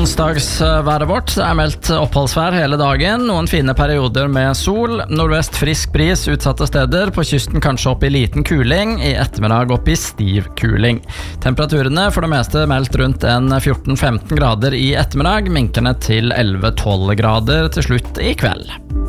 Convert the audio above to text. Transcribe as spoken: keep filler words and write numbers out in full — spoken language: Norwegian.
onsdagsværet vårt. Det er meldt oppholdsvær hele dagen. Noen fine perioder med sol. Nordvest frisk bris utsatte steder. På kysten kanskje opp i liten kuling. I ettermiddag opp i stiv kuling. Temperaturene for det meste meldt rundt en fjorten femten grader i ettermiddag. Minkende til elleve tolv grader til slutt i kveld.